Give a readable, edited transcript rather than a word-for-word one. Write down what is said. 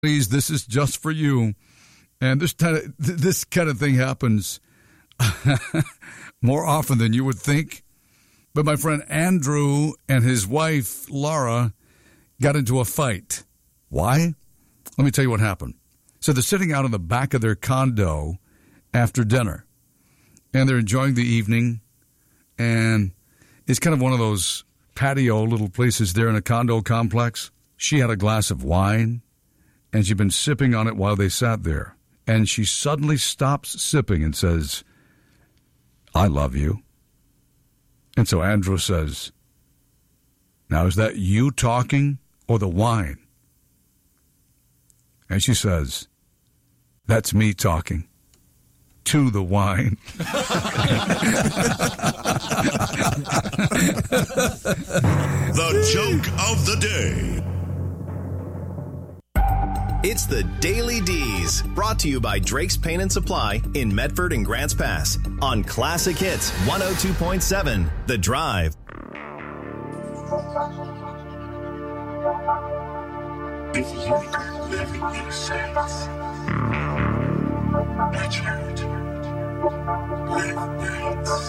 Please, this is just for you. And this kind of thing happens more often than you would think. But my friend Andrew and his wife, Laura, got into a fight. Why? Let me tell you what happened. So they're sitting out in the back of their condo after dinner, and they're enjoying the evening, and it's kind of one of those patio little places there in a condo complex. She had a glass of wine, and she'd been sipping on it while they sat there. And she suddenly stops sipping and says, "I love you." And so Andrew says, "Now, is that you talking or the wine?" And she says, "That's me talking to the wine." The joke of the day. It's the Daily D's, brought to you by Drake's Paint and Supply in Medford and Grants Pass on Classic Hits 102.7 The Drive. If you could live in your sense, Richard, live nights.